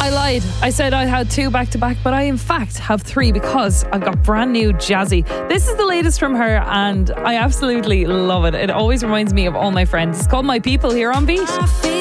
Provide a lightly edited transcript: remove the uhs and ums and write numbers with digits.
I lied. I said I had 2 back to back, but I in fact have 3 because I've got brand new Jazzy. This is the latest from her and I absolutely love it. It always reminds me of all my friends. It's called My People here on Beat.